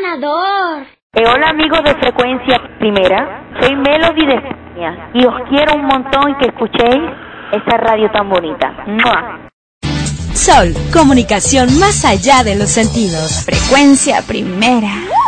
ganador! Hola amigos de Frecuencia Primera, soy Melody de España y os quiero un montón que escuchéis esa radio tan bonita. ¡Mua! Sol, comunicación más allá de los sentidos. Frecuencia Primera.